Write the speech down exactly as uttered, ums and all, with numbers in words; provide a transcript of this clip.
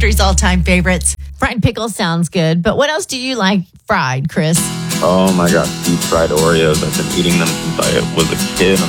Victory's all-time favorites. Fried pickle sounds good, but what else do you like fried, Chris? Oh my gosh, deep fried Oreos. I've been eating them since I was a kid. I'm